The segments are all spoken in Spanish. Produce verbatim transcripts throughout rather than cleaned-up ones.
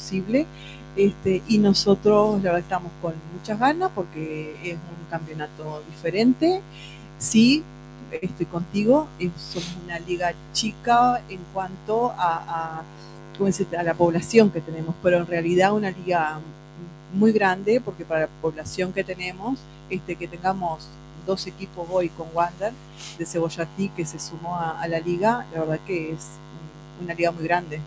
posible. Este, y nosotros la verdad estamos con muchas ganas porque es un campeonato diferente. Sí, estoy contigo, somos una liga chica en cuanto a, a, ¿cómo decirte?, a la población que tenemos, pero en realidad una liga muy grande, porque para la población que tenemos, este, que tengamos dos equipos hoy con Wander de Cebollatí que se sumó a, a la liga, la verdad que es una liga muy grande.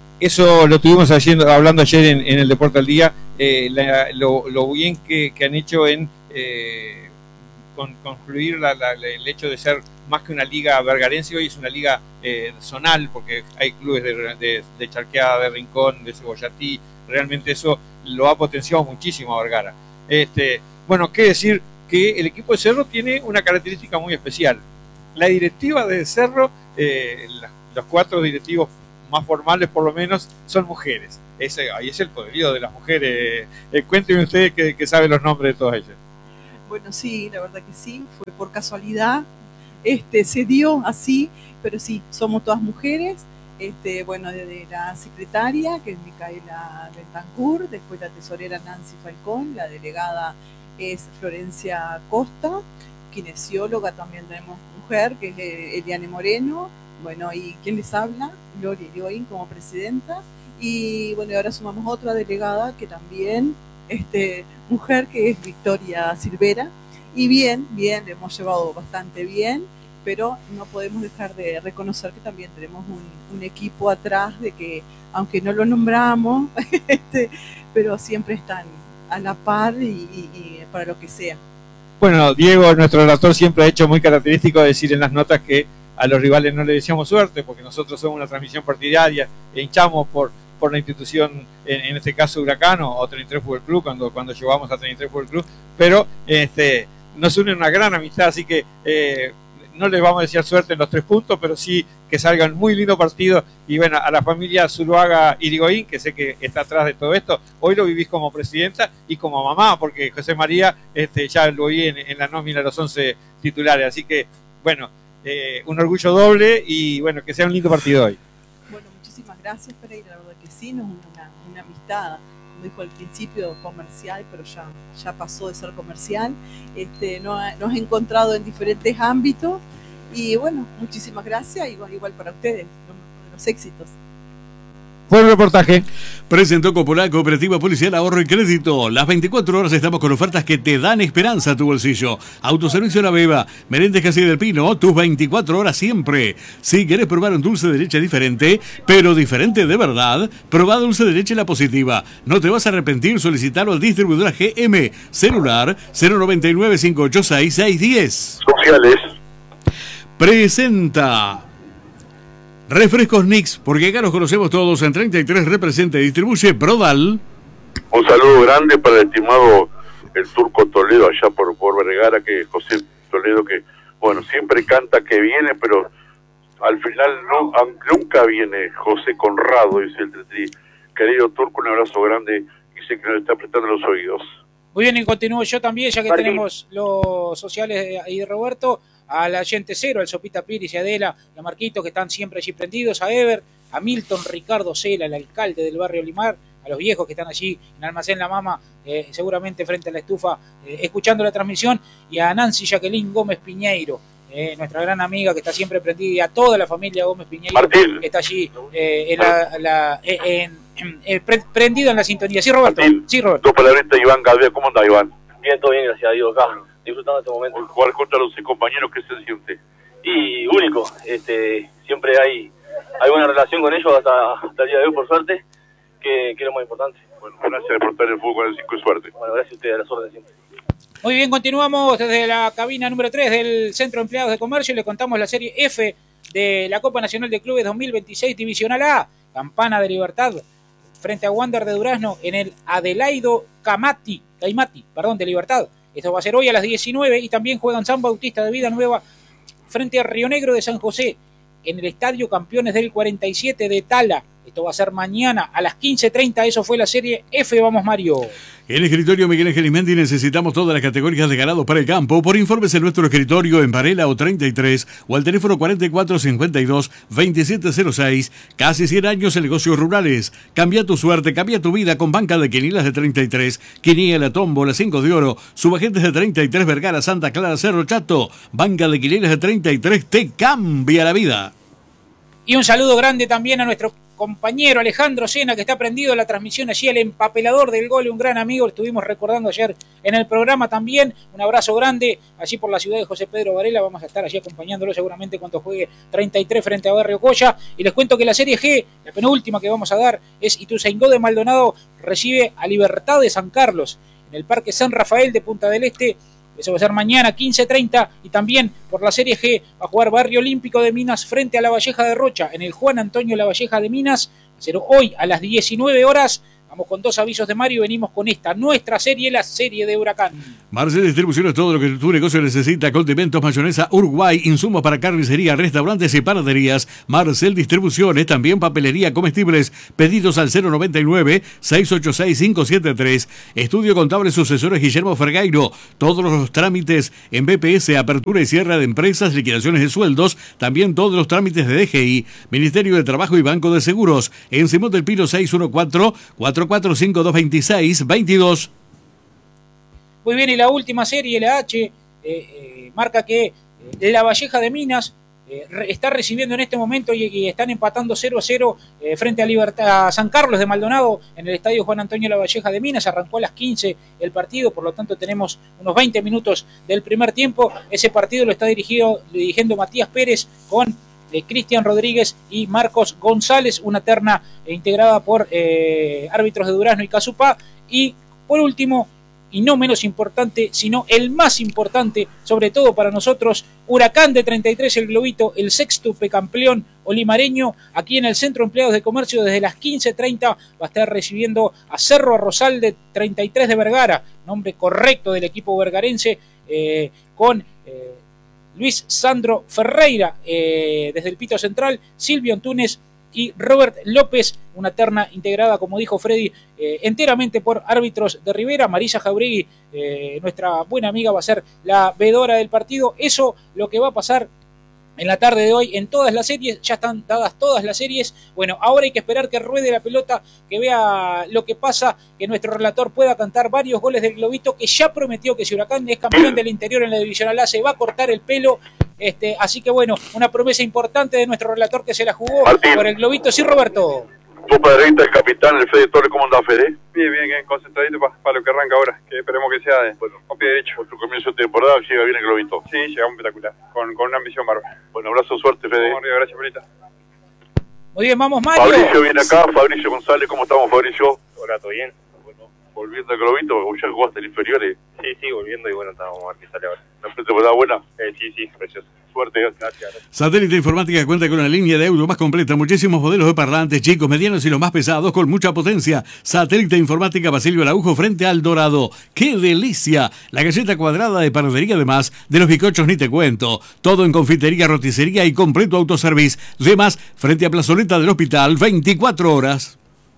Eso lo estuvimos haciendo, hablando ayer en, en el Deporte al Día, eh, la, lo, lo bien que, que han hecho en eh, con, concluir la, la, el hecho de ser más que una liga vergarense, hoy es una liga eh, zonal, porque hay clubes de, de, de Charqueada, de Rincón, de Cebollatí. Realmente eso lo ha potenciado muchísimo a Vergara. Este, bueno, qué decir que el equipo de Cerro tiene una característica muy especial. La directiva de Cerro, eh, la, los cuatro directivos más formales por lo menos, son mujeres. Ese, ahí es el poderío de las mujeres. Eh, cuéntenme ustedes que, que saben los nombres de todas ellas. Bueno, sí, la verdad que sí, fue por casualidad, este, se dio así, pero sí, somos todas mujeres. Este, bueno, desde la secretaria, que es Micaela Bentancur, después la tesorera Nancy Falcón, la delegada es Florencia Costa, kinesióloga también tenemos mujer, que es Eliane Moreno, bueno, y ¿quién les habla? Gloria Irigoyen como presidenta, y bueno, y ahora sumamos otra delegada que también, este, mujer, que es Victoria Silvera, y bien, bien, le hemos llevado bastante bien, pero no podemos dejar de reconocer que también tenemos un, un equipo atrás de que, aunque no lo nombramos, este, pero siempre están a la par y, y, y para lo que sea. Bueno, Diego, nuestro relator, siempre ha hecho muy característico decir en las notas que a los rivales no le deseamos suerte, porque nosotros somos una transmisión partidaria e hinchamos por, por la institución, en, en este caso Huracán o treinta y tres Fútbol Club, cuando, cuando llevamos a treinta y tres Fútbol Club, pero este, nos une una gran amistad, así que eh, no les vamos a desear suerte en los tres puntos, pero sí que salgan muy lindo partido. Y bueno, a la familia Zuluaga Irigoyen, que sé que está atrás de todo esto, hoy lo vivís como presidenta y como mamá, porque José María este, ya lo vi en, en la nómina de los once titulares, así que bueno, eh, un orgullo doble y bueno, que sea un lindo partido hoy. Bueno, muchísimas gracias, Pereira, la verdad que sí, nos une una, una amistad, como dijo al principio, comercial, pero ya, ya pasó de ser comercial. Este, nos, ha, nos ha encontrado en diferentes ámbitos y bueno, muchísimas gracias, igual, igual para ustedes, los, los éxitos. Fue el reportaje. Presentó Coppola, Cooperativa Policial Ahorro y Crédito. Las veinticuatro horas estamos con ofertas que te dan esperanza a tu bolsillo. Autoservicio La Beba, Merendes Casilla del Pino, tus veinticuatro horas siempre. Si querés probar un dulce de leche diferente, pero diferente de verdad, probá dulce de leche La Positiva. No te vas a arrepentir, solicitarlo al distribuidor G M. Celular cero noventa y nueve, cinco ocho seis, seis diez. Sociales. Presenta Refrescos Nix, porque acá los conocemos todos. En treinta y tres representa y distribuye Brodal. Un saludo grande para el estimado el Turco Toledo allá por, por Vergara, que José Toledo, que bueno, siempre canta que viene, pero al final no, nunca viene. José Conrado, dice el Tetri. Querido Turco, un abrazo grande y sé que nos está prestando los oídos. Muy bien, y continúo yo también, ya que Martín. Tenemos los sociales ahí de Roberto, a la gente cero, al Sopita Piris y Adela, y a Marquito, que están siempre allí prendidos, a Ever, a Milton Ricardo Cela, el alcalde del barrio Limar, a los viejos que están allí en Almacén La Mama, eh, seguramente frente a la estufa, eh, escuchando la transmisión, y a Nancy Jacqueline Gómez Piñeiro, eh, nuestra gran amiga que está siempre prendida, y a toda la familia Gómez Piñeiro, Martín. que está allí eh, en la, la, eh, en, en, eh, pre prendido en la sintonía. Sí, Roberto. Martín, sí, Roberto. dos palabritas, Iván Gabriel. ¿Cómo anda, Iván? Bien, todo bien, gracias a Dios, acá, disfrutando de este momento. Por jugar contra los compañeros, ¿qué se siente? Y único, este, siempre hay, hay buena relación con ellos hasta, hasta el día de hoy, por suerte, que, que es lo más importante. Bueno, gracias por portar el fútbol con el cinco y suerte. Bueno, gracias a ustedes, a las órdenes siempre. Muy bien, continuamos desde la cabina número tres del Centro de Empleados de Comercio y le contamos la Serie F de la Copa Nacional de Clubes dos mil veintiséis Divisional A, Campana de Libertad, frente a Wander de Durazno en el Adelaido Camati, Caimati, perdón, de Libertad. Esto va a ser hoy a las diecinueve y también juegan San Bautista de Vida Nueva frente a Río Negro de San José en el Estadio Campeones del cuarenta y siete de Tala. Esto va a ser mañana a las quince treinta. Eso fue la serie F. Vamos, Mario. En el escritorio Miguel Ángel Ismendi necesitamos todas las categorías de ganado para el campo. Por informes en nuestro escritorio en Varela o treinta y tres o al teléfono cuarenta y cuatro cincuenta y dos veintisiete cero seis. Casi cien años en negocios rurales. Cambia tu suerte, cambia tu vida con banca de quinielas de treinta y tres. Quiniela, tómbola, cinco de oro. Subagentes de treinta y tres, Vergara, Santa Clara, Cerro Chato. Banca de quinielas de treinta y tres te cambia la vida. Y un saludo grande también a nuestro compañero Alejandro Sena, que está prendido a la transmisión allí, el empapelador del gol, un gran amigo, lo estuvimos recordando ayer en el programa también. Un abrazo grande allí por la ciudad de José Pedro Varela. Vamos a estar allí acompañándolo seguramente cuando juegue treinta y tres frente a Barrio Coya. Y les cuento que la Serie G, la penúltima que vamos a dar, es Ituzaingó de Maldonado recibe a Libertad de San Carlos en el Parque San Rafael de Punta del Este. Eso va a ser mañana quince treinta. Y también por la Serie G va a jugar Barrio Olímpico de Minas frente a La Valleja de Rocha en el Juan Antonio La Valleja de Minas. Pero hoy a las diecinueve horas. Vamos con dos avisos de Mario y venimos con esta, nuestra serie, la serie de Huracán. Marcel Distribución es todo lo que tu negocio necesita. Condimentos, mayonesa, Uruguay, insumos para carnicería, restaurantes y panaderías. Marcel Distribuciones, también papelería, comestibles. Pedidos al cero noventa y nueve, seiscientos ochenta y seis, quinientos setenta y tres. Estudio Contable Sucesores Guillermo Fergueiro. Todos los trámites en B P S, apertura y cierre de empresas, liquidaciones de sueldos. También todos los trámites de D G I, Ministerio de Trabajo y Banco de Seguros. En Simón del Pino seiscientos catorce, cuatro cuatro cinco dos veintiséis veintidós. Muy bien, y la última serie, la H, eh, eh, marca que eh, La Valleja de Minas eh, re, está recibiendo en este momento y, y están empatando cero a cero eh, frente a, Libertad, a San Carlos de Maldonado en el estadio Juan Antonio La Valleja de Minas. Arrancó a las quince el partido, por lo tanto tenemos unos veinte minutos del primer tiempo. Ese partido lo está dirigido, dirigiendo Matías Pérez con de Cristian Rodríguez y Marcos González, una terna integrada por eh, árbitros de Durazno y Casupá. Y por último, y no menos importante, sino el más importante, sobre todo para nosotros, Huracán de treinta y tres, el Globito, el sextuple campeón olimareño, aquí en el Centro de Empleados de Comercio desde las quince treinta va a estar recibiendo a Cerro Arrozal de treinta y tres de Vergara, nombre correcto del equipo vergarense, eh, con eh, Luis Sandro Ferreira eh, desde el Pito Central, Silvio Antunes y Robert López, una terna integrada, como dijo Freddy, eh, enteramente por árbitros de Rivera. Marisa Jauregui, eh, nuestra buena amiga, va a ser la vedora del partido. Eso lo que va a pasar en la tarde de hoy en todas las series. Ya están dadas todas las series. Bueno, ahora hay que esperar que ruede la pelota, que vea lo que pasa, que nuestro relator pueda cantar varios goles del Globito, que ya prometió que si Huracán es campeón del interior en la Divisional A se va a cortar el pelo. Este, así que bueno, una promesa importante de nuestro relator que se la jugó Martín por el Globito. Sí, Roberto. Tu padrito, el capitán, el Fede Torres, ¿cómo anda, Fede? Bien, bien, bien, concentradito para pa lo que arranca ahora, que esperemos que sea de, bueno, con pie derecho. Otro comienzo de temporada, llega bien el Globito. Sí, llegamos espectacular, con, con una ambición bárbara. Bueno, abrazo, suerte, Fede. Vamos arriba, gracias, Perita. Muy bien, vamos, Mario. Fabricio viene acá, Fabricio González, ¿cómo estamos, Fabricio? Hola, ¿todo bien? Bueno, volviendo al Globito, ya jugaste en inferiores. Sí, sí, volviendo y bueno, estamos a ver qué sale ahora. ¿La temporada buena? Eh, sí, sí, precioso. Suerte, gracias. Satélite Informática cuenta con una línea de audio más completa, muchísimos modelos de parlantes, chicos, medianos y los más pesados con mucha potencia. Satélite Informática Basilio Araujo frente al Dorado. ¡Qué delicia! La galleta cuadrada de panadería, además de los bizcochos ni te cuento. Todo en confitería, roticería y completo autoservice. Además, frente a Plazoleta del Hospital, veinticuatro horas.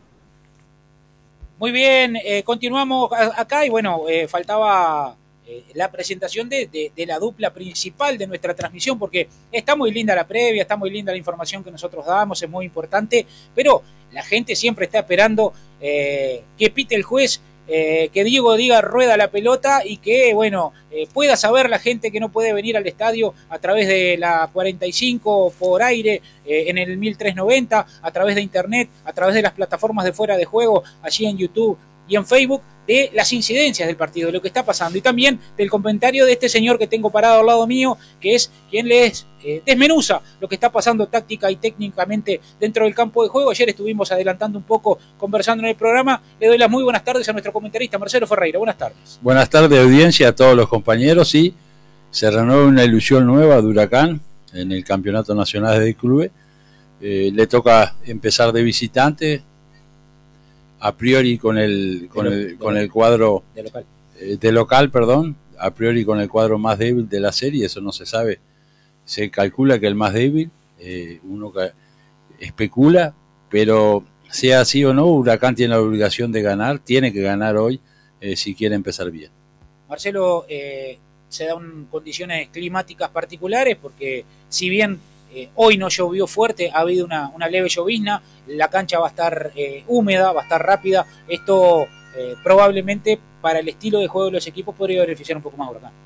Muy bien, eh, continuamos acá y bueno, eh, faltaba eh, la presentación de, de, de la dupla principal de nuestra transmisión, porque está muy linda la previa, está muy linda la información que nosotros damos, es muy importante, pero la gente siempre está esperando eh, que pite el juez, eh, que Diego diga rueda la pelota y que, bueno, eh, pueda saber la gente que no puede venir al estadio a través de la cuarenta y cinco por aire, eh, en el mil trescientos noventa, a través de internet, a través de las plataformas de fuera de juego, allí en YouTube y en Facebook, de las incidencias del partido, de lo que está pasando, y también del comentario de este señor que tengo parado al lado mío, que es quien les eh, desmenuza lo que está pasando táctica y técnicamente dentro del campo de juego. Ayer estuvimos adelantando un poco, conversando en el programa. Le doy las muy buenas tardes a nuestro comentarista Marcelo Ferreira. Buenas tardes. Buenas tardes, audiencia, a todos los compañeros. Sí, se renueva una ilusión nueva de Huracán en el Campeonato Nacional de Clubes. Eh, le toca empezar de visitante, a priori con el con el con el cuadro de local. Eh, de local, perdón, a priori con el cuadro más débil de la serie. Eso no se sabe, se calcula que el más débil, eh, uno que especula pero sea así o no, Huracán tiene la obligación de ganar, tiene que ganar hoy eh, si quiere empezar bien. Marcelo, eh, se dan condiciones climáticas particulares porque si bien eh, hoy no llovió fuerte, ha habido una, una leve llovizna, la cancha va a estar eh, húmeda, va a estar rápida, esto eh, probablemente para el estilo de juego de los equipos podría beneficiar un poco más a Huracán.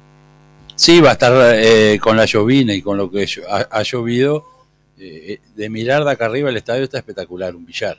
Sí, va a estar eh, con la llovina y con lo que ha, ha llovido, eh, de mirar de acá arriba el estadio está espectacular, un billar.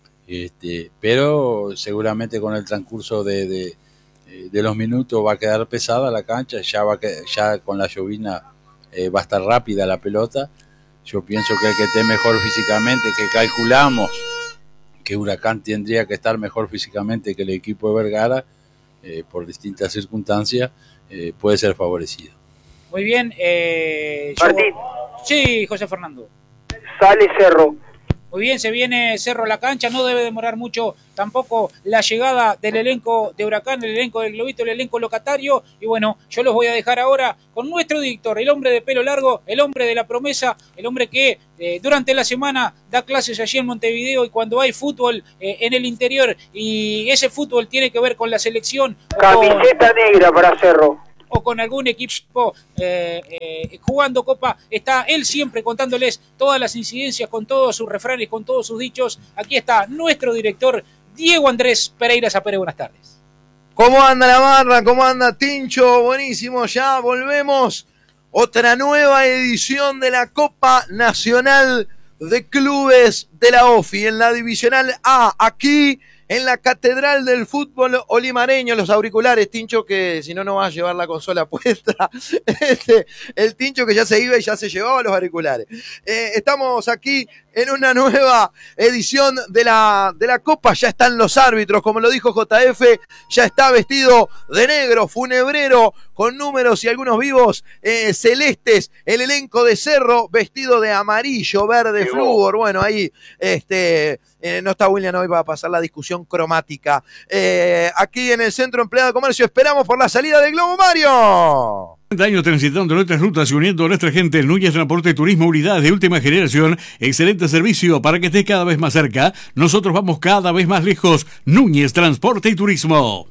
Este, pero seguramente con el transcurso de, de, de los minutos va a quedar pesada la cancha, ya, va a quedar, ya con la llovina eh, va a estar rápida la pelota. Yo pienso que el que esté mejor físicamente, que calculamos que Huracán tendría que estar mejor físicamente que el equipo de Vergara, eh, por distintas circunstancias, eh, puede ser favorecido. Muy bien. Eh, Martín. Yo... Sí, José Fernando. Sale Cerro. Muy bien, se viene Cerro a la cancha, no debe demorar mucho tampoco la llegada del elenco de Huracán, el elenco del Globito, el elenco locatario. Y bueno, yo los voy a dejar ahora con nuestro director, el hombre de pelo largo, el hombre de la promesa, el hombre que eh, durante la semana da clases allí en Montevideo y cuando hay fútbol eh, en el interior y ese fútbol tiene que ver con la selección. Camiseta con... negra para Cerro. o con algún equipo eh, eh, jugando Copa, está él siempre contándoles todas las incidencias, con todos sus refranes, con todos sus dichos. Aquí está nuestro director, Diego Andrés Pereira Zapere. Buenas tardes. ¿Cómo anda la barra? ¿Cómo anda Tincho? Buenísimo, ya volvemos. Otra nueva edición de la Copa Nacional de Clubes de la O F I en la Divisional A, aquí en la Catedral del Fútbol Olimareño. Los auriculares, Tincho, que si no, no va a llevar la consola puesta. Este, el Tincho que ya se iba y ya se llevaba los auriculares. Eh, estamos aquí en una nueva edición de la, de la Copa. Ya están los árbitros, como lo dijo J F, ya está vestido de negro, funebrero, con números y algunos vivos eh, celestes. El elenco de Cerro vestido de amarillo, verde, flúor. Bueno, ahí este, eh, no está William hoy para pasar la discusión cromática. Eh, aquí en el Centro Empleado de Comercio esperamos por la salida del Globo Mario. treinta años transitando nuestras rutas y uniendo a nuestra gente. Núñez Transporte Turismo, unidades de última generación, excelente servicio para que estés cada vez más cerca. Nosotros vamos cada vez más lejos. Núñez Transporte y Turismo.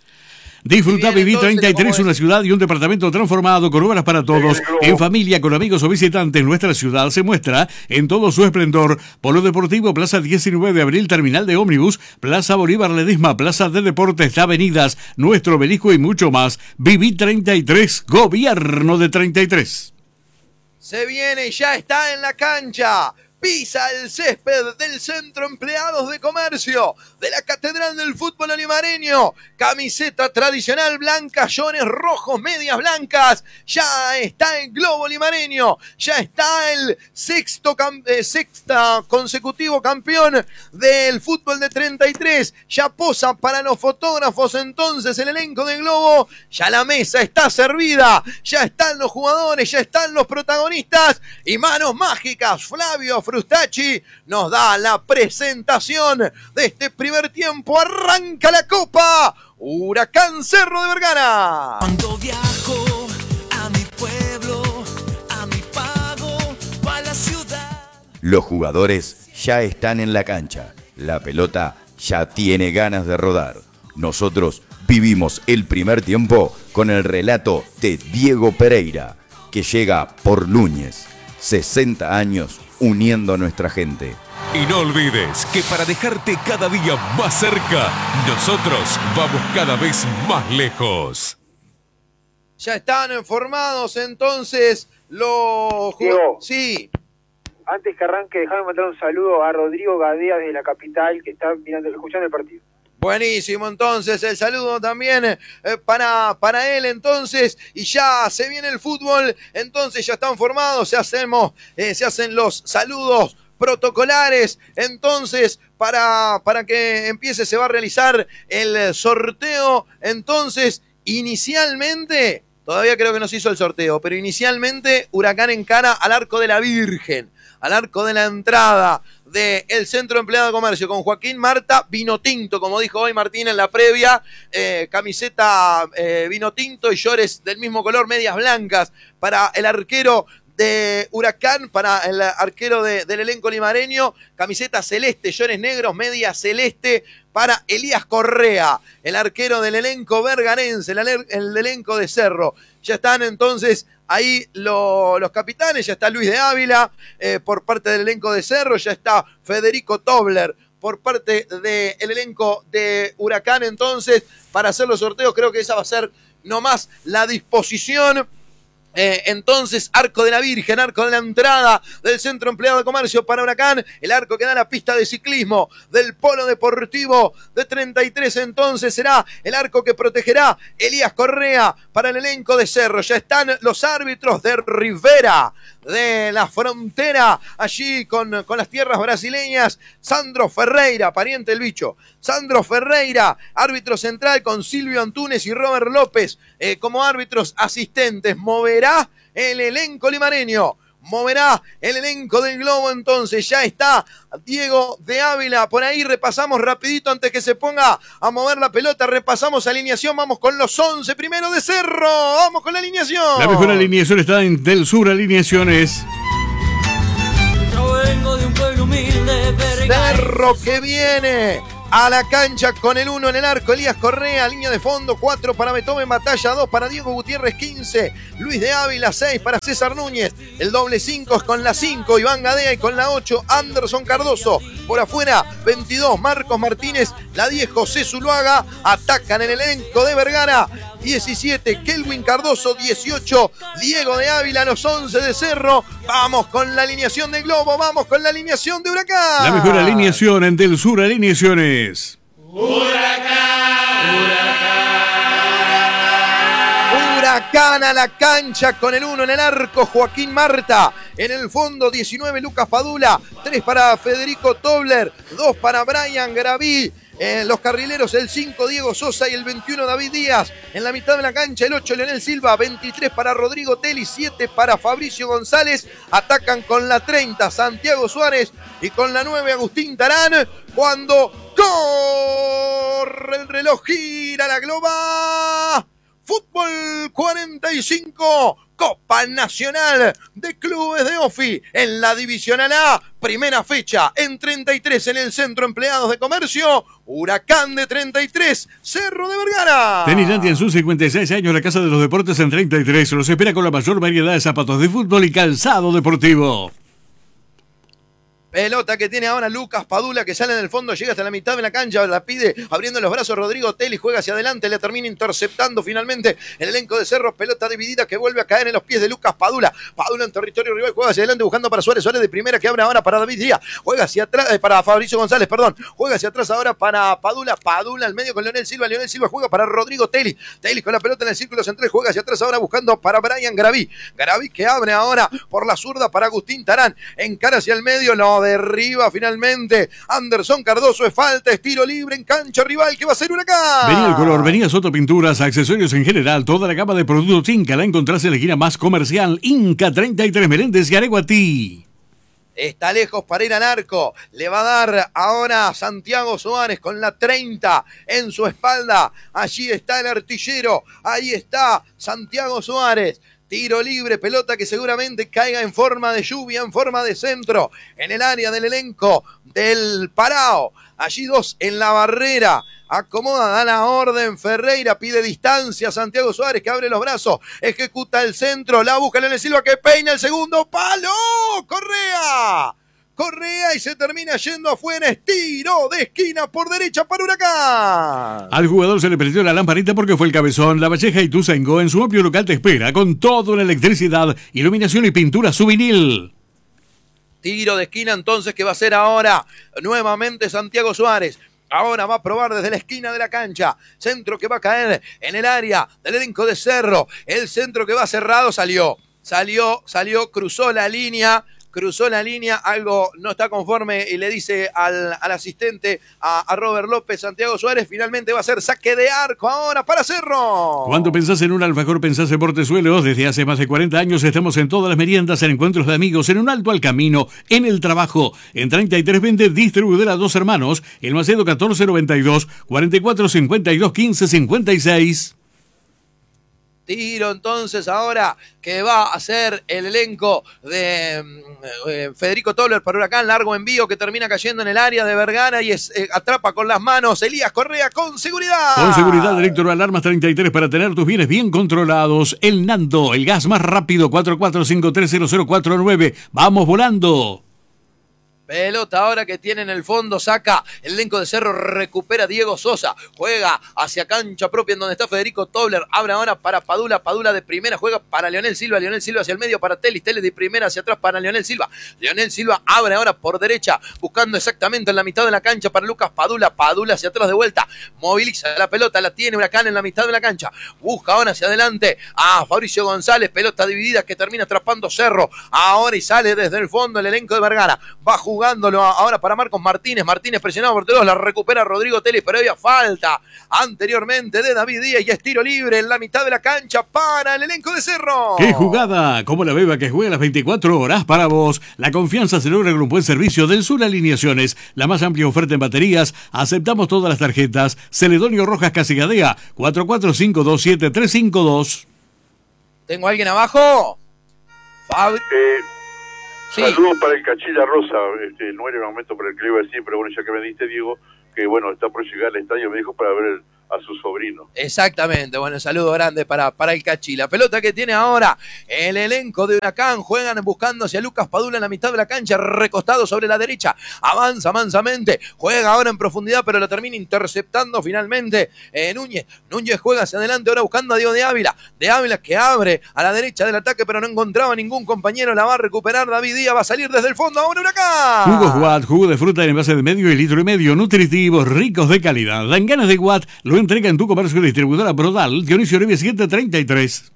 Disfruta Vivir treinta y tres, una ciudad y un departamento transformado con obras para todos, en familia, con amigos o visitantes. Nuestra ciudad se muestra en todo su esplendor. Polo Deportivo, Plaza diecinueve de abril, Terminal de Ómnibus, Plaza Bolívar Ledesma, Plaza de Deportes, Avenidas, Nuestro Obelisco y mucho más. Vivir treinta y tres, Gobierno de treinta y tres. Se viene y ya está en la cancha. Pisa el césped del Centro Empleados de Comercio de la Catedral del Fútbol Olimareño. Camiseta tradicional blanca, llores rojos, medias blancas. Ya está el Globo Olimareño. Ya está el sexto eh, sexta consecutivo campeón del fútbol de treinta y tres. Ya posa para los fotógrafos entonces el elenco del Globo. Ya la mesa está servida. Ya están los jugadores, ya están los protagonistas. Y manos mágicas, Flavio Frustacci nos da la presentación de este primer tiempo. Arranca la Copa Huracán Cerro de Vergara. Cuando viajo a mi pueblo, a mi pago, a la ciudad. Los jugadores ya están en la cancha. La pelota ya tiene ganas de rodar. Nosotros vivimos el primer tiempo con el relato de Diego Pereira, que llega por Núñez. sesenta años uniendo a nuestra gente. Y no olvides que para dejarte cada día más cerca, nosotros vamos cada vez más lejos. Ya están formados entonces los jugadores. Sí. Antes que arranque, déjame mandar un saludo a Rodrigo Gadea de la capital, que está mirando, escuchando el partido. Buenísimo, entonces el saludo también eh, para, para él entonces, y ya se viene el fútbol, entonces ya están formados, se, hacemos, eh, se hacen los saludos protocolares, entonces para, para que empiece se va a realizar el sorteo, entonces inicialmente, todavía creo que no se hizo el sorteo, pero inicialmente Huracán encara al Arco de la Virgen, al arco de la entrada del Centro Empleado de Comercio, con Joaquín Marta vino tinto, como dijo hoy Martín en la previa, eh, camiseta eh, vino tinto y llores del mismo color, medias blancas para el arquero de Huracán para el arquero de, del elenco limareño, camiseta celeste, llores negros, media celeste para Elías Correa, el arquero del elenco verganense, el, el elenco de Cerro. Ya están entonces ahí lo, los capitanes, ya está Luis de Ávila eh, por parte del elenco de Cerro, ya está Federico Tobler por parte del elenco de Huracán. Entonces, para hacer los sorteos, creo que esa va a ser nomás la disposición. Eh, entonces, arco de la Virgen, arco de la entrada del Centro Empleado de Comercio para Huracán, el arco que da la pista de ciclismo del Polo Deportivo de treinta y tres, entonces será el arco que protegerá Elías Correa para el elenco de Cerro. Ya están los árbitros de Rivera, de la frontera, allí con, con las tierras brasileñas, Sandro Ferreira, pariente del bicho, Sandro Ferreira, árbitro central con Silvio Antunes y Robert López eh, como árbitros asistentes. Moverá el elenco limareño, moverá el elenco del Globo. Entonces ya está Diego de Ávila por ahí. Repasamos rapidito antes que se ponga a mover la pelota, repasamos alineación, vamos con los once primero de Cerro, vamos con la alineación. La mejor alineación está en Del Sur Alineaciones. Yo vengo de un pueblo humilde, Cerro que viene a la cancha con el uno en el arco, Elías Correa, línea de fondo, cuatro para Beethoven Batalla, dos para Diego Gutiérrez, quince, Luis de Ávila, seis para César Núñez, el doble cinco es con la cinco, Iván Gadea, y con la ocho, Anderson Cardoso, por afuera, veintidós, Marcos Martínez, la diez, José Zuluaga, atacan en el elenco de Vergara, diecisiete, Kelvin Cardoso, dieciocho, Diego de Ávila, los once de Cerro. Vamos con la alineación de Globo, vamos con la alineación de Huracán. La mejor alineación en Del Sur Alineaciones. Huracán a la cancha con el uno en el arco, Joaquín Marta. En el fondo, diecinueve, Lucas Padula. tres para Federico Tobler. dos para Brian Graví. En los carrileros, el cinco, Diego Sosa, y el veintiuno, David Díaz. En la mitad de la cancha, el ocho, Leonel Silva. veintitrés para Rodrigo Telly. siete para Fabricio González. Atacan con la treinta, Santiago Suárez. Y con la nueve, Agustín Tarán. Cuando corre el reloj, gira la globa. Fútbol cuarenta y cinco, Copa Nacional de Clubes de Ofi en la Divisional A, primera fecha en treinta y tres en el Centro Empleados de Comercio, Huracán de treinta y tres, Cerro de Vergara. Tenilandia en sus cincuenta y seis años, la Casa de los Deportes en treinta y tres, los espera con la mayor variedad de zapatos de fútbol y calzado deportivo. Pelota que tiene ahora Lucas Padula, que sale en el fondo, llega hasta la mitad de la cancha, la pide abriendo los brazos Rodrigo Telly, juega hacia adelante, le termina interceptando finalmente el elenco de Cerro. Pelota dividida que vuelve a caer en los pies de Lucas Padula. Padula en territorio rival, juega hacia adelante buscando para Suárez. Suárez de primera que abre ahora para David Díaz, juega hacia atrás, eh, para Fabricio González, perdón, juega hacia atrás ahora para Padula. Padula al medio con Leonel Silva. Leonel Silva juega para Rodrigo Telly. Telly con la pelota en el círculo central, juega hacia atrás ahora buscando para Brian Graví. Graví que abre ahora por la zurda para Agustín Tarán. Encara hacia el medio, lo derriba finalmente Anderson Cardoso. Es falta, es tiro libre en cancha rival que va a ser Huracán. Venía el color, venía Soto Pinturas, accesorios en general, toda la gama de productos Inca la encontrás en la esquina más comercial, Inca treinta y tres, Meléndez y Areguatí. Está lejos para ir al arco. Le va a dar ahora Santiago Suárez con la treinta en su espalda. Allí está el artillero. Ahí está Santiago Suárez. Tiro libre, pelota que seguramente caiga en forma de lluvia, en forma de centro, en el área del elenco del Parao. Allí dos en la barrera. Acomoda, da la orden Ferreira, pide distancia Santiago Suárez, que abre los brazos, ejecuta el centro, la busca Leonel Silva, que peina el segundo palo. Correa. Correa y se termina yendo afuera. Tiro de esquina por derecha para Huracán. Al jugador se le prendió la lamparita porque fue el cabezón. La Valleja y Tuzaingó en su amplio local te espera con todo en electricidad, iluminación y pintura su vinil. Tiro de esquina entonces que va a ser ahora nuevamente Santiago Suárez. Ahora va a probar desde la esquina de la cancha. Centro que va a caer en el área del elenco de Cerro. El centro que va cerrado salió. Salió, salió, cruzó la línea. Cruzó la línea, algo no está conforme y le dice al, al asistente, a, a Robert López, Santiago Suárez. Finalmente va a ser saque de arco ahora para Cerro. Cuando pensás en un alfajor, pensás en Portezuelos. Desde hace más de cuarenta años estamos en todas las meriendas, en encuentros de amigos, en un alto al camino, en el trabajo. En treinta y tres vende distribuidora Dos Hermanos, el Macedo catorce noventa y dos, cuarenta y cuatro cincuenta y dos quince cincuenta y seis. Tiro entonces ahora que va a hacer el elenco de eh, Federico Tobler para Huracán. Largo envío que termina cayendo en el área de Vergara y es, eh, atrapa con las manos Elías Correa con seguridad. Con seguridad, Electro Alarmas treinta y tres para tener tus bienes bien controlados. El Nando, el gas más rápido, cuatro cuatro cinco tres cero cero cuatro nueve. ¡Vamos volando! Pelota ahora que tiene en el fondo, saca el elenco de Cerro, recupera Diego Sosa, juega hacia cancha propia en donde está Federico Tobler, abre ahora para Padula, Padula de primera, juega para Leonel Silva, Leonel Silva hacia el medio para Telis, Telis de primera hacia atrás para Leonel Silva, Leonel Silva abre ahora por derecha, buscando exactamente en la mitad de la cancha para Lucas Padula, Padula hacia atrás de vuelta, moviliza la pelota, la tiene Huracán en la mitad de la cancha, busca ahora hacia adelante a Fabricio González, pelota dividida que termina atrapando Cerro, ahora y sale desde el fondo el elenco de Vergara, va a jugar jugándolo ahora para Marcos Martínez, Martínez presionado por Telos, la recupera Rodrigo Teles, pero había falta anteriormente de David Díaz y es tiro libre en la mitad de la cancha para el elenco de Cerro. ¡Qué jugada! Como la beba que juega las veinticuatro horas para vos. La confianza se logra con un buen servicio del Sur Alineaciones, la más amplia oferta en baterías, aceptamos todas las tarjetas. Celedonio Rojas Casigadea, cuatro cuatro cinco dos siete tres cinco dos. ¿Tengo a alguien abajo? Fabri... Eh... Sí. Saludos para el Cachilla Rosa, este, no era el momento para el que le iba a decir, pero bueno, ya que me diste, Diego, que bueno, está por llegar al estadio, me dijo para ver el, a su sobrino. Exactamente, bueno, saludo grande para, para el Cachi. La pelota que tiene ahora el elenco de Huracán, juegan buscando hacia Lucas Padula en la mitad de la cancha, recostado sobre la derecha, avanza mansamente, juega ahora en profundidad, pero lo termina interceptando finalmente eh, Núñez. Núñez juega hacia adelante, ahora buscando a Diego de Ávila, de Ávila que abre a la derecha del ataque, pero no encontraba ningún compañero, la va a recuperar David Díaz, va a salir desde el fondo, ahora Huracán. Jugos Watt, jugo de fruta en envase de medio y litro y medio, nutritivos, ricos de calidad. Dan ganas de Watt, lo entrega en tu comercio distribuidora Brodal, Dionisio Orevia siete treinta y tres.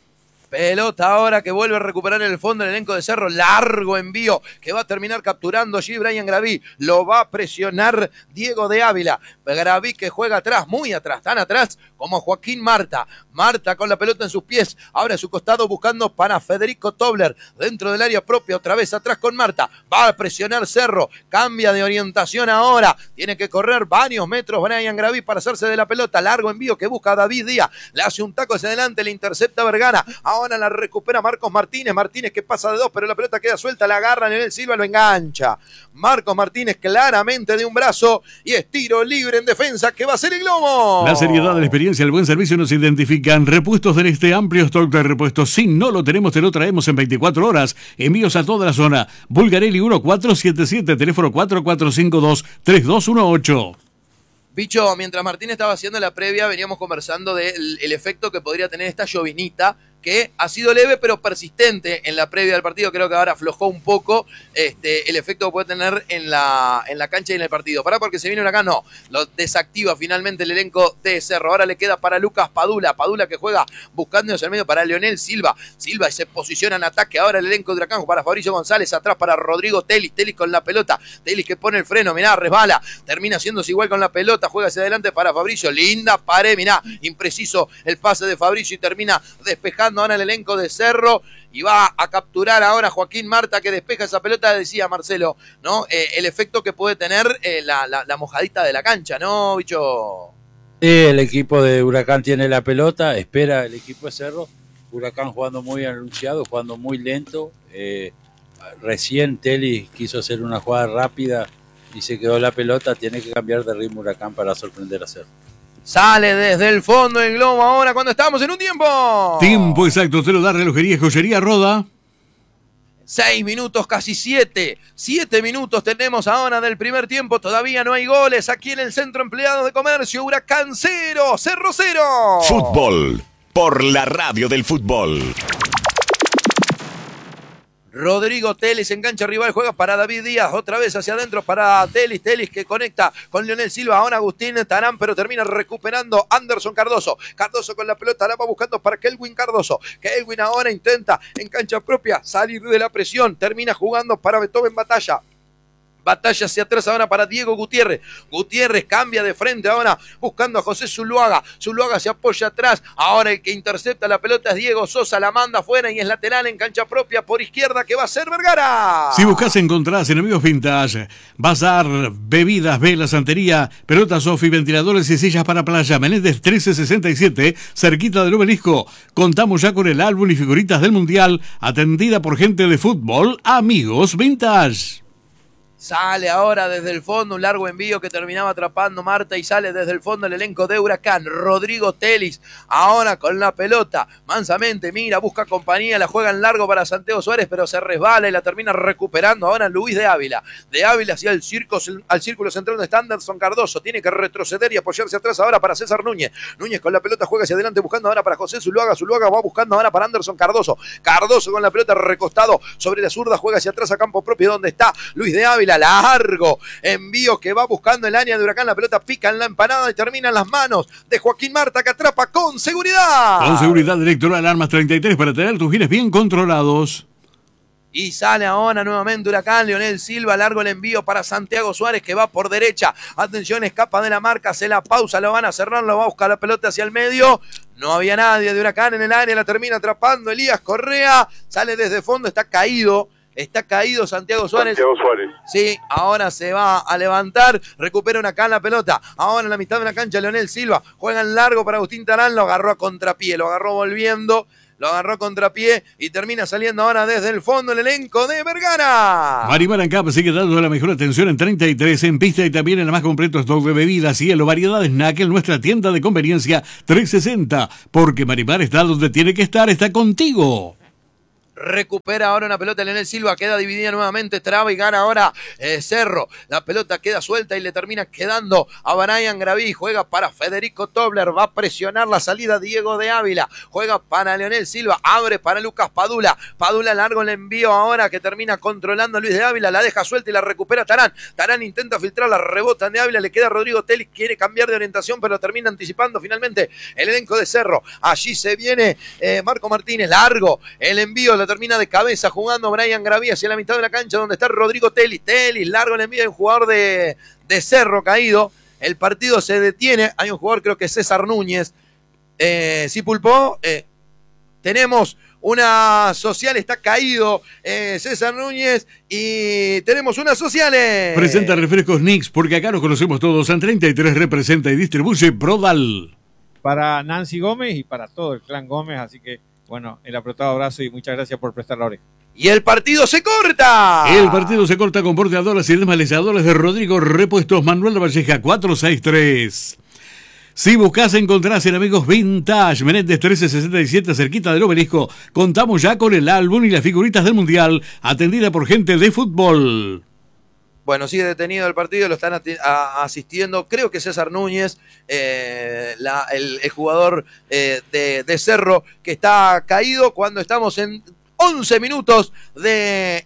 Pelota ahora que vuelve a recuperar en el fondo el elenco de Cerro. Largo envío que va a terminar capturando allí Brian Graví. Lo va a presionar Diego de Ávila. Graví que juega atrás, muy atrás, tan atrás como Joaquín Marta. Marta con la pelota en sus pies. Ahora a su costado buscando para Federico Tobler. Dentro del área propia, otra vez atrás con Marta. Va a presionar Cerro. Cambia de orientación ahora. Tiene que correr varios metros Brian Graví para hacerse de la pelota. Largo envío que busca David Díaz. Le hace un taco hacia adelante, le intercepta Vergara. Ahora la recupera Marcos Martínez, Martínez que pasa de dos, pero la pelota queda suelta, la agarra Leonel Silva, lo engancha. Marcos Martínez claramente de un brazo y es tiro libre en defensa que va a ser el Globo. La seriedad de la experiencia, el buen servicio nos identifican. Repuestos del Este, amplio stock de repuestos. Si no lo tenemos, te lo traemos en veinticuatro horas. Envíos a toda la zona. Bulgarelli uno cuatro siete siete, teléfono cuatro cuatro cinco dos tres dos uno ocho. Bicho, mientras Martín estaba haciendo la previa, veníamos conversando del el efecto que podría tener esta llovinita, que ha sido leve pero persistente en la previa del partido. Creo que ahora aflojó un poco este, el efecto que puede tener en la, en la cancha y en el partido. Pará porque se viene Huracán, no, lo desactiva finalmente el elenco de Cerro. Ahora le queda para Lucas Padula, Padula que juega buscando hacia el medio para Leonel Silva, Silva se posiciona en ataque, ahora el elenco de Huracán para Fabricio González, atrás para Rodrigo Telis, Telis con la pelota, Telis que pone el freno, mirá, resbala, termina haciéndose igual con la pelota, juega hacia adelante para Fabricio, linda pared, mirá, impreciso el pase de Fabricio y termina despejando ahora el elenco de Cerro y va a capturar ahora Joaquín Marta que despeja esa pelota, decía Marcelo, ¿no? Eh, el efecto que puede tener eh, la, la, la mojadita de la cancha, ¿no, bicho? Sí, el equipo de Huracán tiene la pelota, espera el equipo de Cerro, Huracán jugando muy anunciado, jugando muy lento, eh, recién Telis quiso hacer una jugada rápida y se quedó la pelota, tiene que cambiar de ritmo Huracán para sorprender a Cerro. Sale desde el fondo el Globo ahora cuando estamos en un tiempo. Tiempo exacto, te lo da Relojería y Joyería Roda. Seis minutos, casi siete. Siete minutos tenemos ahora del primer tiempo. Todavía no hay goles aquí en el Centro Empleados de Comercio. Huracán cero, Cerro cero. Fútbol, por la radio del fútbol. Rodrigo Telis engancha rival, juega para David Díaz, otra vez hacia adentro para Telis, Telis que conecta con Leonel Silva, ahora Agustín Tarán, pero termina recuperando Anderson Cardoso, Cardoso con la pelota, la va buscando para Kelvin Cardoso, Kelvin ahora intenta en cancha propia salir de la presión, termina jugando para Beethoven Batalla, Batalla hacia atrás ahora para Diego Gutiérrez. Gutiérrez cambia de frente ahora buscando a José Zuluaga. Zuluaga se apoya atrás. Ahora el que intercepta la pelota es Diego Sosa. La manda afuera y es lateral en cancha propia por izquierda que va a ser Vergara. Si buscas encontrás enemigos vintage, bazar, bebidas, velas, santería, pelotas Sofi, ventiladores y sillas para playa. Menéndez trece sesenta y siete, cerquita del Obelisco. Contamos ya con el álbum y figuritas del Mundial, atendida por gente de fútbol. Amigos Vintage. Sale ahora desde el fondo un largo envío que terminaba atrapando Marta y sale desde el fondo el elenco de Huracán. Rodrigo Telis ahora con la pelota. Mansamente mira, busca compañía, la juega en largo para Santiago Suárez, pero se resbala y la termina recuperando ahora Luis de Ávila. De Ávila hacia el circo, al círculo central donde está Anderson Cardoso. Tiene que retroceder y apoyarse atrás ahora para César Núñez. Núñez con la pelota juega hacia adelante buscando ahora para José Zuluaga. Zuluaga va buscando ahora para Anderson Cardoso. Cardoso con la pelota recostado sobre la zurda, juega hacia atrás a campo propio donde está Luis de Ávila. Largo envío que va buscando el área de Huracán, la pelota pica en la empanada y termina en las manos de Joaquín Marta que atrapa con seguridad. Con seguridad electoral Armas treinta y tres para tener tus bienes bien controlados. Y sale ahora nuevamente Huracán, Leonel Silva, largo el envío para Santiago Suárez que va por derecha. Atención, escapa de la marca, se la pausa, lo van a cerrar, lo va a buscar la pelota hacia el medio. No había nadie de Huracán en el área, la termina atrapando Elías Correa, sale desde fondo, está caído. Está caído Santiago Suárez. Santiago Suárez. Sí, ahora se va a levantar. Recupera una acá la pelota. Ahora en la mitad de la cancha Leonel Silva. Juega en largo para Agustín Tarán. Lo agarró a contrapié. Lo agarró volviendo. Lo agarró a contrapié. Y termina saliendo ahora desde el fondo el elenco de Vergara. Marimar Ancap sigue dando la mejor atención en treinta y tres en pista y también en el más completo stock de bebidas, cielo, variedades Nackel, nuestra tienda de conveniencia trescientos sesenta. Porque Marimar está donde tiene que estar. Está contigo. Recupera ahora una pelota Leonel Silva, queda dividida nuevamente, traba y gana ahora eh, Cerro. La pelota queda suelta y le termina quedando a Brian Graví. Juega para Federico Tobler, va a presionar la salida Diego de Ávila. Juega para Leonel Silva, abre para Lucas Padula. Padula largo el envío ahora que termina controlando Luis de Ávila, la deja suelta y la recupera Tarán. Tarán intenta filtrar, la rebota de Ávila, le queda Rodrigo Telis, quiere cambiar de orientación pero termina anticipando finalmente el elenco de Cerro. Allí se viene eh, Marco Martínez, largo el envío, la termina de cabeza jugando Brian Graví hacia la mitad de la cancha donde está Rodrigo Telis. Telis, largo el envío de un jugador de, de Cerro caído. El partido se detiene. Hay un jugador, creo que es César Núñez. Eh, sí, Pulpo. Eh, tenemos una social, está caído eh, César Núñez y tenemos unas sociales. Presenta refrescos Nix, porque acá nos conocemos todos. En treinta y tres representa y distribuye Prodal. Para Nancy Gómez y para todo el clan Gómez, así que bueno, el apretado abrazo y muchas gracias por prestar la oreja. Y el partido se corta. El partido se corta con porteadoras y desmalezadoras de Rodrigo Repuestos Manuel Valleja cuatro seis tres. Si buscas encontrás en Amigos Vintage, Menéndez trece sesenta y siete, cerquita del Obelisco. Contamos ya con el álbum y las figuritas del Mundial, atendida por gente de fútbol. Bueno, sigue detenido el partido, lo están a, asistiendo, creo que César Núñez, eh, la, el, el jugador eh, de, de Cerro, que está caído cuando estamos en once minutos de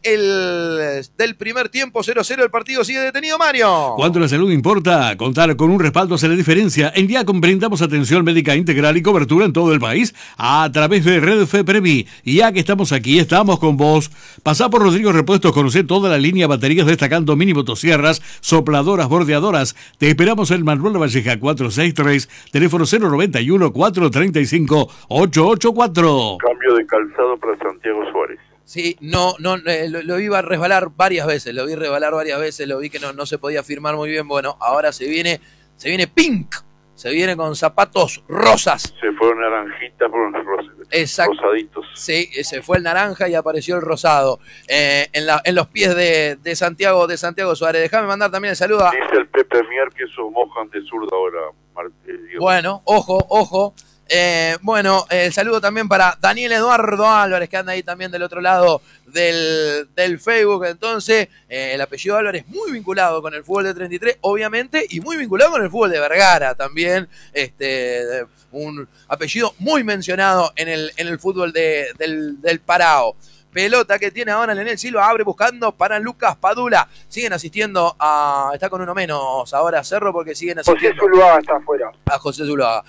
el, del primer tiempo, cero cero, el partido sigue detenido, Mario. Cuando la salud importa, contar con un respaldo hace la diferencia. En Diacon brindamos atención médica integral y cobertura en todo el país a través de Red FEPREVI. Y ya que estamos aquí, estamos con vos. Pasá por Rodrigo Repuestos, conocé toda la línea baterías destacando mini motosierras, sopladoras, bordeadoras. Te esperamos en Manuel Valleja cuatro seis tres, teléfono cero noventa y uno, cuatro treinta y cinco, ochocientos ochenta y cuatro. Cambio de calzado para Santiago Suárez. Sí, no, no, eh, lo, lo iba a resbalar varias veces, lo vi resbalar varias veces, lo vi que no, no se podía firmar muy bien. Bueno, ahora se viene, se viene pink, se viene con zapatos rosas. Se fueron naranjitas por los rosas. Exacto. Rosaditos. Sí, se fue el naranja y apareció el rosado eh, en, la, en los pies de, de Santiago, de Santiago Suárez. Déjame mandar también el saludo a... Dice el Pepe Mier que esos mojan de zurda ahora. Martín, bueno, ojo, ojo. Eh, bueno, el eh, saludo también para Daniel Eduardo Álvarez, que anda ahí también del otro lado del, del Facebook. Entonces, eh, el apellido Álvarez muy vinculado con el fútbol de treinta y tres, obviamente, y muy vinculado con el fútbol de Vergara también. Este, un apellido muy mencionado en el, en el fútbol de, del, del Parao. Pelota que tiene ahora Leonel Silva, abre buscando para Lucas Padula. Siguen asistiendo a... Está con uno menos ahora Cerro porque siguen asistiendo. José Zuluaga está afuera. A José Zuluaga.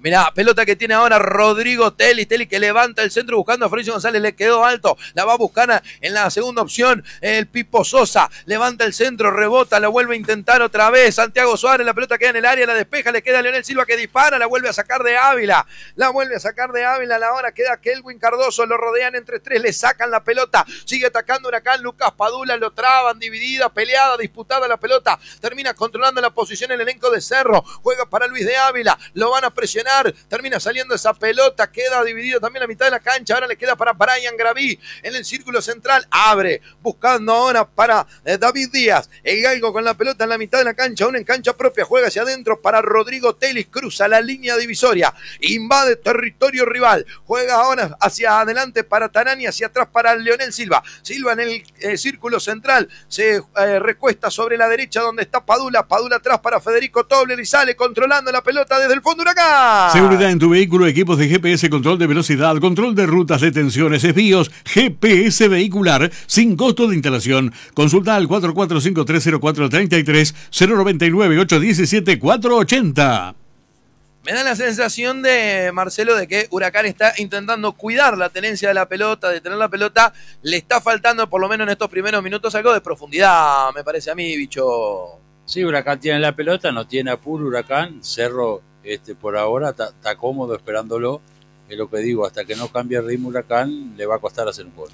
Mirá, pelota que tiene ahora Rodrigo Telis, Telis que levanta el centro buscando a Fabricio González, le quedó alto, la va a buscar en la segunda opción, el Pipo Sosa, levanta el centro, rebota, la vuelve a intentar otra vez, Santiago Suárez, la pelota queda en el área, la despeja, le queda a Leonel Silva que dispara, la vuelve a sacar de Ávila, la vuelve a sacar de Ávila, la hora queda Kelvin Cardoso, lo rodean entre tres, le sacan la pelota, sigue atacando Huracán, Lucas Padula, lo traban, dividida, peleada, disputada la pelota, termina controlando la posición el elenco de Cerro, juega para Luis de Ávila, lo van a presionar, termina saliendo esa pelota, queda dividido también la mitad de la cancha, ahora le queda para Brian Graví, en el círculo central, abre, buscando ahora para eh, David Díaz, el galgo con la pelota en la mitad de la cancha, aún en cancha propia, juega hacia adentro para Rodrigo Telis, cruza la línea divisoria, invade territorio rival, juega ahora hacia adelante para Tarani, hacia atrás para Leonel Silva, Silva en el eh, círculo central, se eh, recuesta sobre la derecha donde está Padula, Padula atrás para Federico Tobler y sale controlando la pelota desde el fondo Huracán. Seguridad en tu vehículo, equipos de G P S, control de velocidad, control de rutas, detenciones, desvíos, G P S vehicular, sin costo de instalación. Consulta al cuatro cuatro cinco tres cero cuatro tres tres cero nueve nueve ocho uno siete cuatro ocho cero. Me da la sensación de, Marcelo, de que Huracán está intentando cuidar la tenencia de la pelota, de tener la pelota. Le está faltando, por lo menos en estos primeros minutos, algo de profundidad, me parece a mí, bicho. Sí, Huracán tiene la pelota, no tiene apuro Huracán. Cerro, este, por ahora, está cómodo esperándolo. Es lo que digo, hasta que no cambie el ritmo Huracán, le va a costar hacer un gol.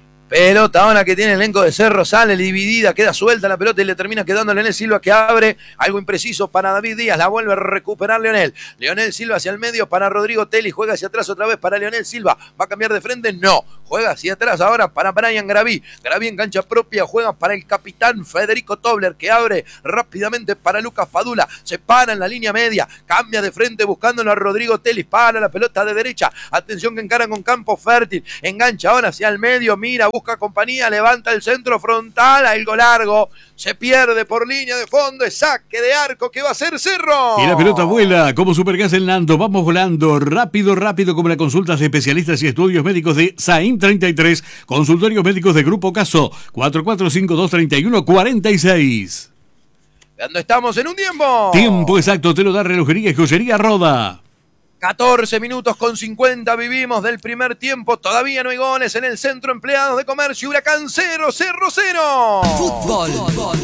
Pelota ahora que tiene el elenco de Cerro, sale dividida, queda suelta la pelota y le termina quedando a Leonel Silva que abre, algo impreciso para David Díaz, la vuelve a recuperar Leonel. Leonel Silva hacia el medio para Rodrigo Telis, juega hacia atrás otra vez para Leonel Silva, ¿va a cambiar de frente? No, juega hacia atrás ahora para Brian Graví, Graví en cancha propia, juega para el capitán Federico Tobler que abre rápidamente para Lucas Padula, se para en la línea media, cambia de frente buscándolo a Rodrigo Telis, para la pelota de derecha, atención que encaran con campo fértil, engancha ahora hacia el medio, mira, busca busca compañía, levanta el centro frontal, algo largo, se pierde por línea de fondo, es saque de arco que va a ser Cerro. Y la pelota vuela como Supergas el Nando, vamos volando rápido, rápido como las consultas de especialistas y estudios médicos de Saín treinta y tres, consultorios médicos de Grupo Caso, cuatro cuatro cinco dos tres uno cuatro seis. ¿Dónde estamos en un tiempo? Tiempo exacto, te lo da Relojería y Joyería Roda. catorce minutos con cincuenta vivimos del primer tiempo. Todavía no hay goles en el Centro Empleados de Comercio. Huracán cero, Cerro cero. Fútbol.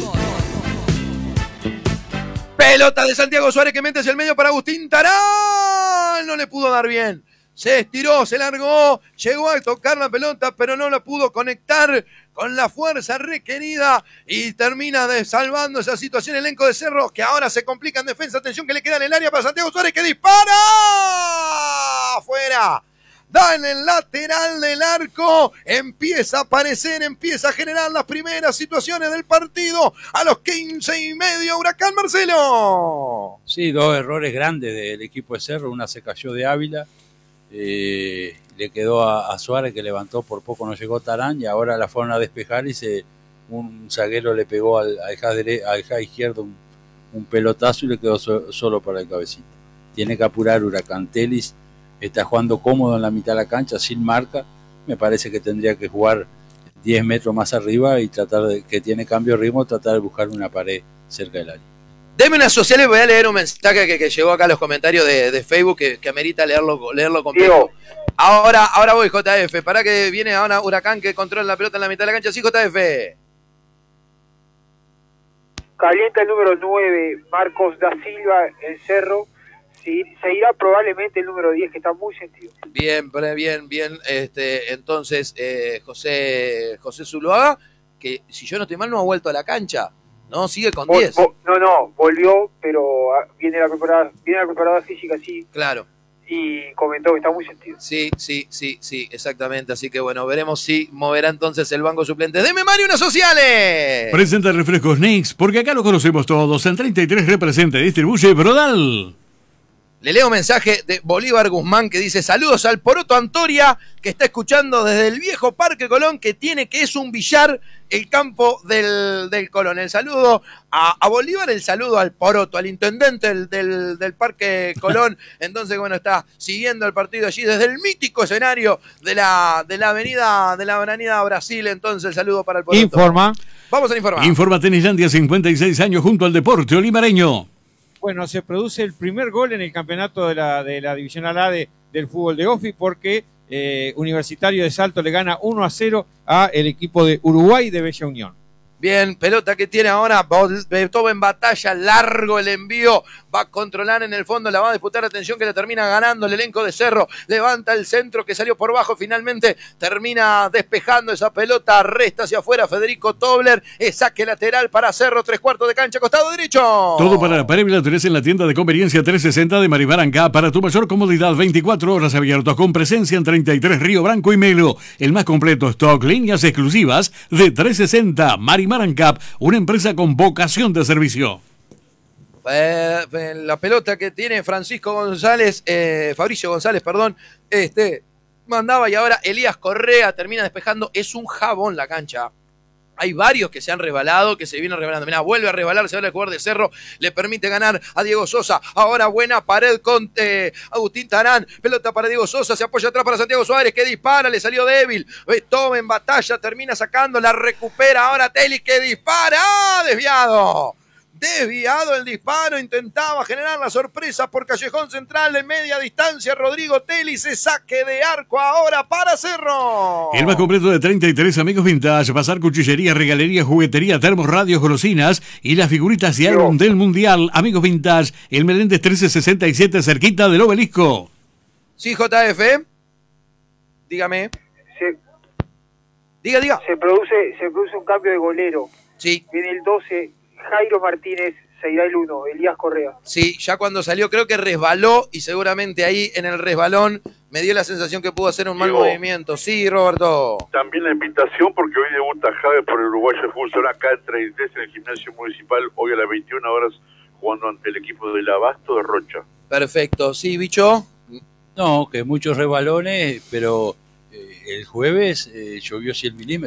Pelota de Santiago Suárez que mete hacia el medio para Agustín Tarán. No le pudo dar bien. Se estiró, se largó, llegó a tocar la pelota, pero no la pudo conectar con la fuerza requerida y termina de salvando esa situación el elenco de Cerro, que ahora se complica en defensa. Atención que le queda en el área para Santiago Suárez, que dispara afuera. Da en el lateral del arco, empieza a aparecer, empieza a generar las primeras situaciones del partido a los quince y medio. Huracán, Marcelo. Sí, dos errores grandes del equipo de Cerro, una se cayó de Ávila. Eh, le quedó a, a Suárez que levantó, por poco no llegó Tarán y ahora la fueron a despejar y se, un zaguero le pegó al, al, jadre, al jad izquierdo un, un pelotazo y le quedó so, solo para el cabecita. Tiene que apurar Huracán. Telis está jugando cómodo en la mitad de la cancha sin marca, me parece que tendría que jugar diez metros más arriba y tratar de, que tiene cambio de ritmo, tratar de buscar una pared cerca del área. Deme unas sociales, voy a leer un mensaje que, que llegó acá a los comentarios de, de Facebook que, que amerita leerlo, leerlo completo. Ahora, ahora voy, J F. Para que viene ahora Huracán que controla la pelota en la mitad de la cancha. Sí, J F. Calienta el número nueve, Marcos da Silva, el Cerro. Sí, se irá probablemente el número diez, que está muy sentido. Bien, bien, bien. Este, entonces, eh, José José Zuluaga, que si yo no estoy mal no ha vuelto a la cancha. No, sigue con diez. No, no, volvió, pero viene la preparada, viene la preparada física, sí. Claro. Y comentó que está muy sentido. Sí, sí, sí, sí, exactamente. Así que bueno, veremos si moverá entonces el banco suplente. ¡Deme, Mario, unas sociales! Presenta Refrescos Nix, porque acá lo conocemos todos. En treinta y tres representa y distribuye Brodal. Le leo un mensaje de Bolívar Guzmán que dice: saludos al Poroto Antoria, que está escuchando desde el viejo Parque Colón, que tiene que es un billar el campo del, del Colón. El saludo a, a Bolívar, el saludo al Poroto, al intendente del, del, del Parque Colón. Entonces, bueno, está siguiendo el partido allí desde el mítico escenario de la, de la avenida de la avenida Brasil. Entonces, el saludo para el Poroto. Informa. Vamos a informar. Informa Tenislandia, cincuenta y seis años junto al deporte olimareño. bueno, se produce el primer gol en el campeonato de la, de la Divisional A de, del fútbol de Ofi, porque eh, Universitario de Salto le gana uno a cero a el equipo de Uruguay de Bella Unión. Bien, pelota que tiene ahora Beethoven Batalla, largo el envío, va a controlar en el fondo, la va a disputar, atención que le termina ganando el elenco de Cerro, levanta el centro que salió por bajo, finalmente termina despejando esa pelota, resta hacia afuera Federico Tobler, es saque lateral para Cerro, tres cuartos de cancha, costado derecho. Todo para la previa lo tenés en la tienda de conveniencia trescientos sesenta de Marimar Ancá, para tu mayor comodidad, veinticuatro horas abiertos, con presencia en treinta y tres Río Branco y Melo, el más completo stock, líneas exclusivas de trescientos sesenta, Marimar Marancap, una empresa con vocación de servicio. Eh, la pelota que tiene Francisco González, eh, Fabricio González, perdón, este, mandaba y ahora Elías Correa termina despejando. Es un jabón la cancha. Hay varios que se han resbalado, que se vienen resbalando. Mirá, vuelve a resbalar, se va el jugador de Cerro, le permite ganar a Diego Sosa. Ahora buena pared con eh, Agustín Tarán. Pelota para Diego Sosa, se apoya atrás para Santiago Suárez, que dispara, le salió débil. Beethoven Batalla termina sacando, la recupera ahora Telly, que dispara. ¡Ah, desviado! Desviado el disparo, intentaba generar la sorpresa por Callejón Central de media distancia. Rodrigo Telly, se saque de arco ahora para Cerro. El más completo de treinta y tres amigos vintage, pasar cuchillería, regalería, juguetería, termos, radios, golosinas y las figuritas y álbum del mundial. Amigos vintage, el Meléndez trece sesenta y siete, cerquita del Obelisco. Sí, J F. Dígame. Se, diga, diga. Se produce, se produce un cambio de golero. Sí. Viene el doce. Jairo Martínez, se irá el uno, Elías Correa. Sí, ya cuando salió creo que resbaló y seguramente ahí en el resbalón me dio la sensación que pudo hacer un mal Digo, movimiento. Sí, Roberto. También la invitación porque hoy debuta Javes por el Uruguayo de Fútbol acá en treinta y tres en el gimnasio municipal, hoy a las veintiuna horas jugando ante el equipo del Abasto de Rocha. Perfecto, sí, Bicho. No, que muchos resbalones, pero eh, el jueves eh, llovió cien milímetros.